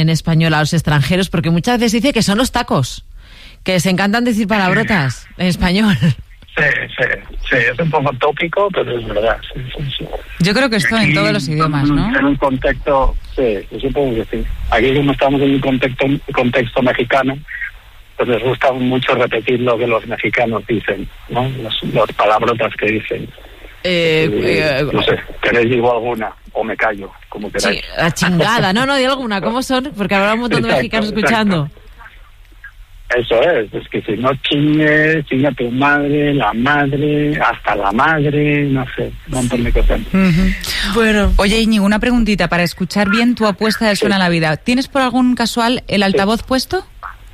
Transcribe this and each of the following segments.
en español a los extranjeros? Porque muchas veces dice que son los tacos, que les encantan decir palabrotas en español. Sí, es un poco tópico, pero es verdad. Sí. Yo creo que esto en todos los idiomas, ¿no? En un contexto, sí, yo supongo que sí. Aquí como estamos en un contexto mexicano, pues les gusta mucho repetir lo que los mexicanos dicen, ¿no? Las palabrotas que dicen. No sé, ¿queréis digo alguna? O me callo, como queráis. Sí, la chingada, no, di alguna, ¿cómo son? Porque habrá un montón de mexicanos escuchando. Eso es que si no chingue tu madre, la madre, hasta la madre, no sé, un montón de cosas. Bueno. Oye, Íñigo, una preguntita para escuchar bien tu apuesta de Suena la Vida. ¿Tienes por algún casual el altavoz puesto?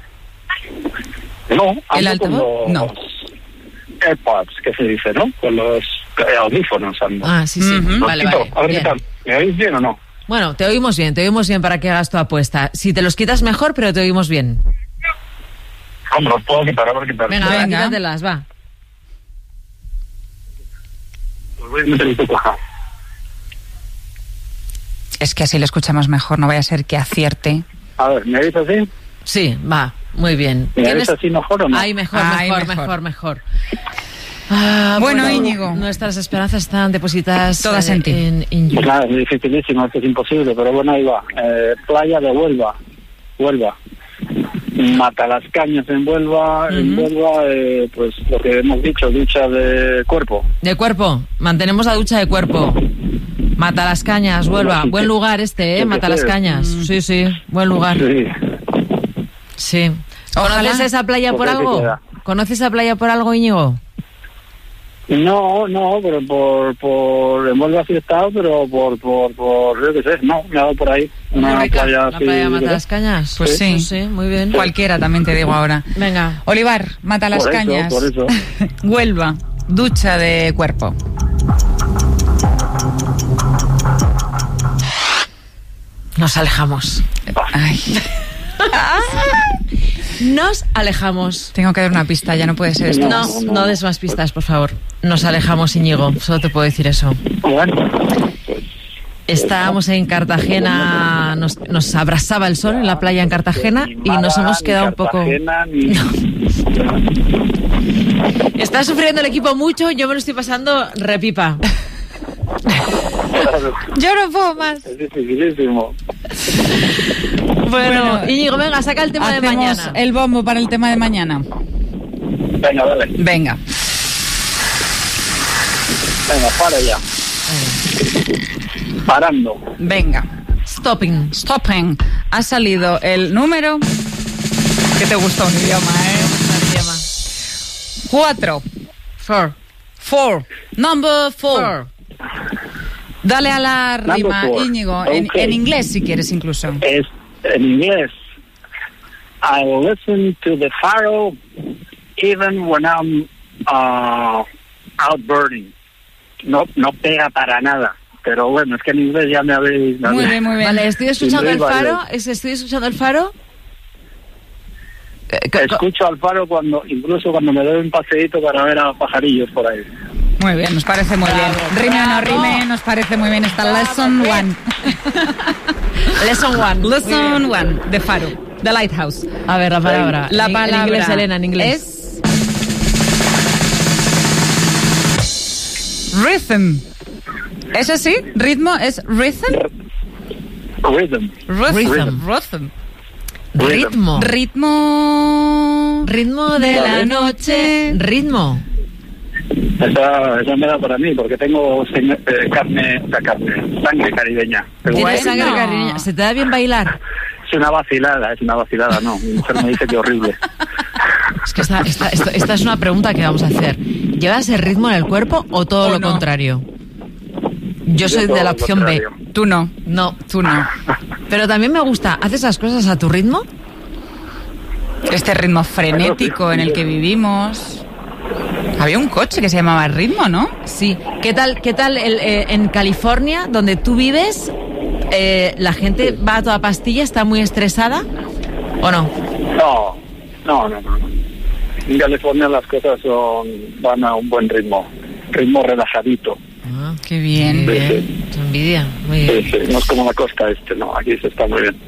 No, ¿el altavoz? No. AirPods, que se dice, ¿no? Con los audífonos ando. Ah, sí. Vale. A ver qué tal. ¿Me oís bien o no? Bueno, te oímos bien para que hagas tu apuesta. Si te los quitas mejor, pero te oímos bien. ¿Cómo los puedo quitar? A ver qué tal. Venga, quítatelas, va. Los voy a meter en tu caja. Es que así lo escuchamos mejor, no vaya a ser que acierte. A ver, ¿me oís así? Sí, va, muy bien. ¿Me oís así mejor o no? Ay, mejor. Bueno, Íñigo. Nuestras esperanzas están depositadas todas en ti. Pues nada, es dificilísimo, esto es imposible, pero bueno, ahí va. Playa de Huelva. Matalascañas en Huelva, pues lo que hemos dicho, ducha de cuerpo. De cuerpo, mantenemos la ducha de cuerpo. Matalascañas, Huelva, buen lugar Matalascañas. Sí, buen lugar. Sí. ¿Conoces esa playa por algo? ¿Conoces esa playa por algo, Íñigo? No, pero por en Huelva sí he estado, pero por yo qué sé, no, me he dado por ahí. Una playa de Matalascañas. Pues sí, muy bien. Cualquiera, también te digo ahora. Venga. Olivar, Matalascañas. Por eso. Huelva, ducha de cuerpo. Nos alejamos. Ay. Nos alejamos. Tengo que dar una pista, ya no puede ser esto. No des más pistas, por favor. Nos alejamos, Íñigo, solo te puedo decir eso. Bueno. Estábamos en Cartagena, nos abrasaba el sol en la playa en Cartagena y nos hemos quedado un poco... Está sufriendo el equipo mucho, yo me lo estoy pasando repipa. Yo no puedo más. Es dificilísimo. Bueno, Íñigo, venga, saca el tema de mañana. El bombo para el tema de mañana. Venga, dale. Venga, para ya. Parando. Venga. Stopping. Ha salido el número... Que te gusta un idioma, 4. Number 4. Dale a la rima, Íñigo, okay. en inglés si quieres incluso. Es en inglés. I listen to the faro even when I'm out burning. No pega para nada. Pero bueno, es que en inglés ya me habéis... Muy bien. Vale, estoy escuchando el faro. Escucho al faro incluso cuando me doy un paseíto para ver a pajarillos por ahí. Muy bien, nos parece muy bien. Rime o no rime, nos parece muy bien. Esta Lesson 1. Lesson 1, de Faro, The Lighthouse. A ver, la palabra. La palabra en inglés, Elena, en inglés. Es... Rhythm. ¿Es así? ¿Ritmo es rhythm? Ritmo de la noche. Ritmo. Esa me da para mí, porque tengo sangre caribeña. ¿Tienes sangre caribeña? ¿Se te da bien bailar? Es una vacilada, no. Mi mujer me dice que horrible. Es que esta es una pregunta que vamos a hacer. ¿Llevas el ritmo en el cuerpo o todo lo contrario? Yo soy de la opción B. Tú no. No, tú no. Pero también me gusta. ¿Haces las cosas a tu ritmo? Este ritmo frenético en el que vivimos. Había un coche que se llamaba Ritmo, ¿no? Sí. ¿Qué tal en California, donde tú vives, la gente va a toda pastilla, está muy estresada? ¿O no? No. En California las cosas van a un buen ritmo relajadito. Ah, qué bien. Sí. Tu envidia, muy bien. Sí, no es como la costa no, aquí se está muy bien.